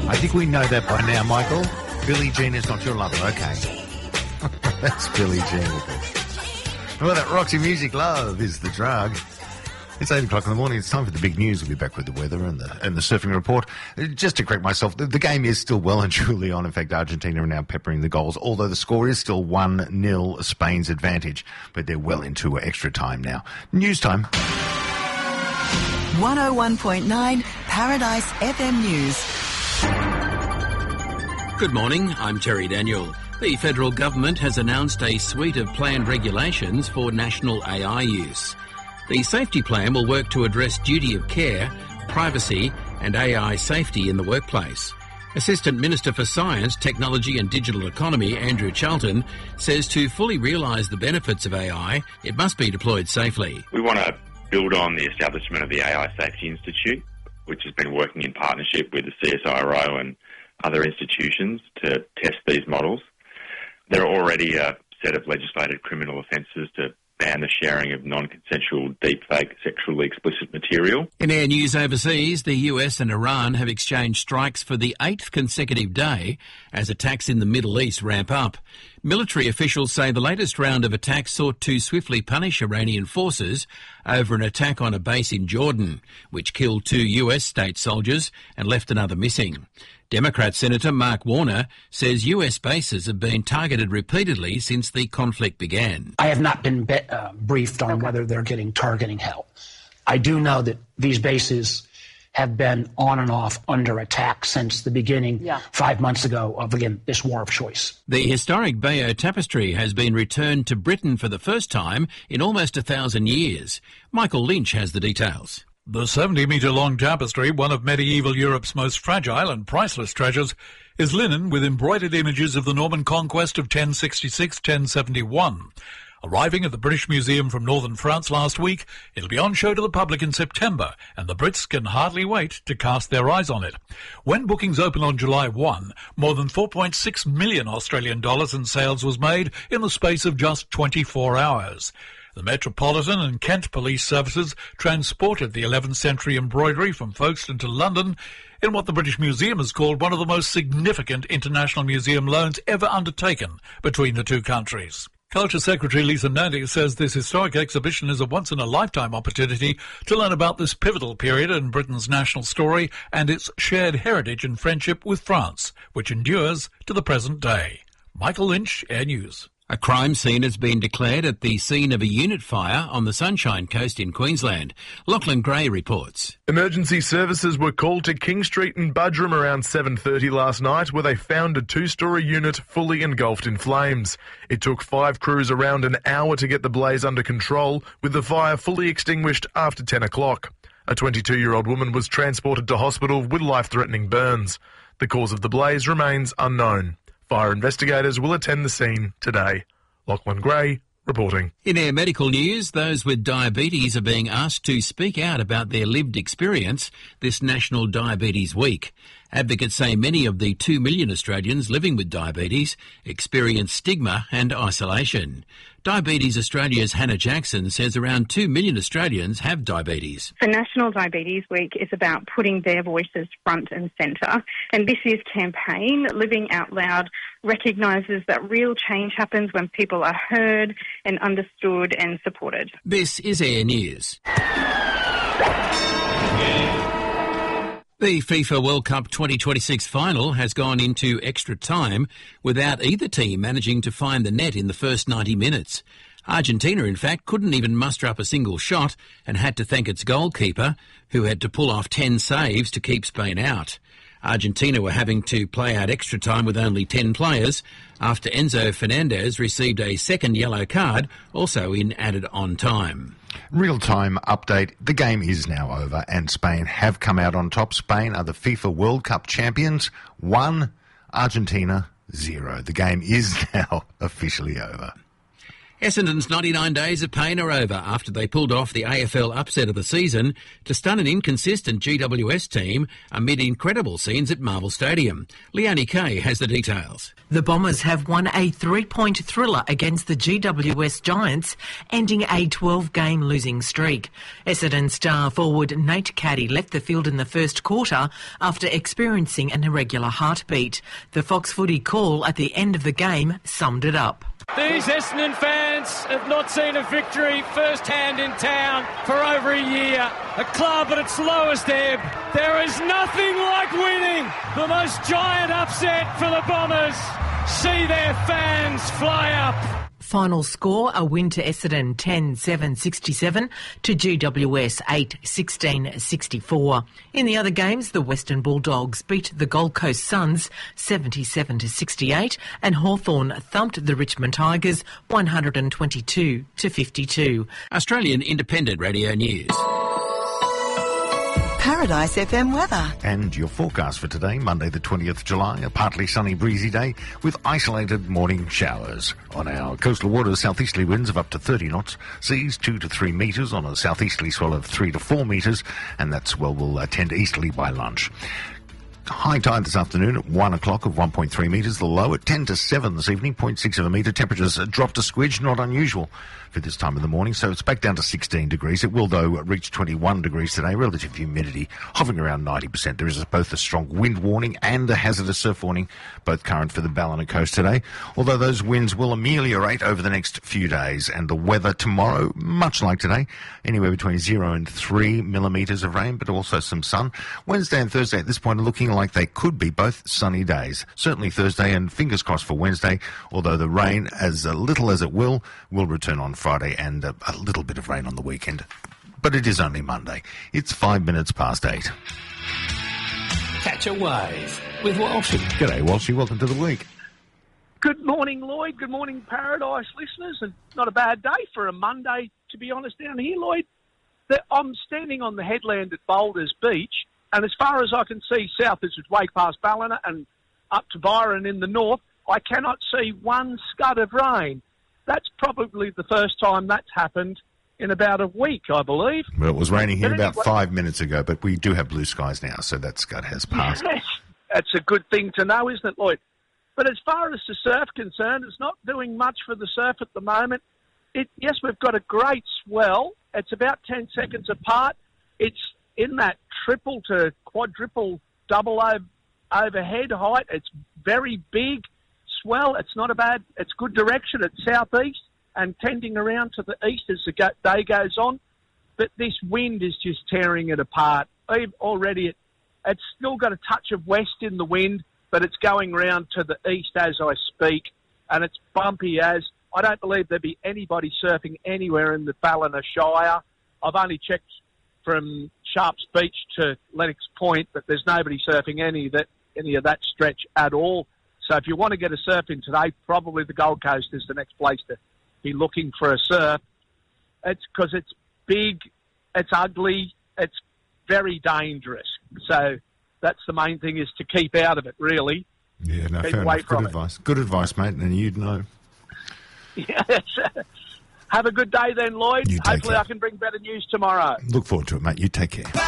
I think we know that by now, Michael. Billie Jean is not your lover. Okay. That's Billie Jean. Well, that Roxy Music, love is the drug. It's 8 o'clock in the morning. It's time for the big news. We'll be back with the weather and the surfing report. Just to correct myself, the game is still well and truly on. In fact, Argentina are now peppering the goals, although the score is still 1-0 Spain's advantage. But they're well into extra time now. News time. 101.9 Paradise FM News. Good morning, I'm Terry Daniel. The federal government has announced a suite of planned regulations for national AI use. The safety plan will work to address duty of care, privacy and AI safety in the workplace. Assistant Minister for Science, Technology and Digital Economy, Andrew Charlton, says to fully realise the benefits of AI, it must be deployed safely. We want to build on the establishment of the AI Safety Institute, which has been working in partnership with the CSIRO and other institutions to test these models. There are already a set of legislated criminal offences to ban the sharing of non-consensual, deepfake, sexually explicit material. In air news overseas, the US and Iran have exchanged strikes for the 8th consecutive day as attacks in the Middle East ramp up. Military officials say the latest round of attacks sought to swiftly punish Iranian forces over an attack on a base in Jordan, which killed 2 US state soldiers and left another missing. Democrat Senator Mark Warner says US bases have been targeted repeatedly since the conflict began. I have not been briefed on whether they're getting targeting help. I do know that these bases have been on and off under attack since the beginning 5 months ago of, again, this war of choice. The historic Bayeux Tapestry has been returned to Britain for the first time in almost 1,000 years. Michael Lynch has the details. The 70-metre-long tapestry, one of medieval Europe's most fragile and priceless treasures, is linen with embroidered images of the Norman conquest of 1066-1071. Arriving at the British Museum from northern France last week, it'll be on show to the public in September, and the Brits can hardly wait to cast their eyes on it. When bookings open on July 1, more than 4.6 million Australian dollars in sales was made in the space of just 24 hours. The Metropolitan and Kent Police Services transported the 11th century embroidery from Folkestone to London in what the British Museum has called one of the most significant international museum loans ever undertaken between the two countries. Culture Secretary Lisa Nandy says this historic exhibition is a once-in-a-lifetime opportunity to learn about this pivotal period in Britain's national story and its shared heritage and friendship with France, which endures to the present day. Michael Lynch, Air News. A crime scene has been declared at the scene of a unit fire on the Sunshine Coast in Queensland. Lachlan Gray reports. Emergency services were called to King Street in Budrum around 7:30 last night, where they found a 2-storey unit fully engulfed in flames. It took 5 crews around an hour to get the blaze under control, with the fire fully extinguished after 10 o'clock. A 22-year-old woman was transported to hospital with life-threatening burns. The cause of the blaze remains unknown. Fire investigators will attend the scene today. Lachlan Gray reporting. In air medical news, those with diabetes are being asked to speak out about their lived experience this National Diabetes Week. Advocates say many of the 2 million Australians living with diabetes experience stigma and isolation. Diabetes Australia's Hannah Jackson says around 2 million Australians have diabetes. The National Diabetes Week is about putting their voices front and centre. And this year's campaign, Living Out Loud, recognises that real change happens when people are heard and understood and supported. This is Air News. The FIFA World Cup 2026 final has gone into extra time without either team managing to find the net in the first 90 minutes. Argentina, in fact, couldn't even muster up a single shot and had to thank its goalkeeper, who had to pull off 10 saves to keep Spain out. Argentina were having to play out extra time with only 10 players after Enzo Fernandez received a second yellow card, also in added on time. Real-time update. The game is now over and Spain have come out on top. Spain are the FIFA World Cup champions. 1, Argentina 0. The game is now officially over. Essendon's 99 days of pain are over after they pulled off the AFL upset of the season to stun an inconsistent GWS team amid incredible scenes at Marvel Stadium. Leonie Kay has the details. The Bombers have won a 3-point thriller against the GWS Giants, ending a 12-game losing streak. Essendon star forward Nate Caddy left the field in the first quarter after experiencing an irregular heartbeat. The Fox Footy call at the end of the game summed it up. These Essendon fans have not seen a victory firsthand in town for over a year. A club at its lowest ebb. There is nothing like winning. The most giant upset for the Bombers. See their fans fly up. Final score, a win to Essendon 10-7-67 to GWS 8-16-64. In the other games, the Western Bulldogs beat the Gold Coast Suns 77-68 and Hawthorn thumped the Richmond Tigers 122-52. Australian Independent Radio News. Paradise FM weather. And your forecast for today, Monday the 20th July, a partly sunny breezy day with isolated morning showers. On our coastal waters, southeasterly winds of up to 30 knots, seas 2 to 3 metres on a southeasterly swell of 3 to 4 metres, and that swell will tend easterly by lunch. High tide this afternoon at 1 o'clock of 1.3 metres. The low at 10 to 7 this evening, 0.6 of a metre. Temperatures dropped a squidge, not unusual for this time of the morning, so it's back down to 16 degrees. It will, though, reach 21 degrees today. Relative humidity hovering around 90%. There is both a strong wind warning and a hazardous surf warning, both current for the Ballina coast today, although those winds will ameliorate over the next few days. And the weather tomorrow, much like today, anywhere between 0 and 3 millimetres of rain, but also some sun. Wednesday and Thursday at this point are looking like they could be both sunny days. Certainly Thursday, and fingers crossed for Wednesday, although the rain, as little as it will return on Friday, and a little bit of rain on the weekend. But it is only Monday. It's 5 minutes past 8. Catch a wave with Walshy. G'day, Walshy. Welcome to the week. Good morning, Lloyd. Good morning, Paradise listeners. And not a bad day for a Monday, to be honest, down here, Lloyd. I'm standing on the headland at Boulders Beach, and as far as I can see south, as it's way past Ballina and up to Byron in the north, I cannot see one scud of rain. That's probably the first time that's happened in about a week, I believe. Well, it was raining here about 5 minutes ago, but we do have blue skies now, so that scud has passed. Yes, that's a good thing to know, isn't it, Lloyd? But as far as the surf concerned, it's not doing much for the surf at the moment. Yes, we've got a great swell. It's about 10 seconds apart. It's in that triple to quadruple double overhead height. It's very big swell. It's not a bad, it's good direction. It's southeast and tending around to the east as the day goes on. But this wind is just tearing it apart. Already it's still got a touch of west in the wind, but it's going round to the east as I speak. And it's bumpy as, I don't believe there'd be anybody surfing anywhere in the Ballina Shire. I've only checked from Sharps Beach to Lennox Point, but there's nobody surfing any of that stretch at all. So if you want to get a surf in today, probably the Gold Coast is the next place to be looking for a surf. It's because it's big, it's ugly, it's very dangerous. So that's the main thing, is to keep out of it, really. Yeah, no, fair enough. Good advice. Good advice, mate, and you'd know. Yes. Have a good day then, Lloyd. Hopefully I can bring better news tomorrow. Look forward to it, mate. You take care.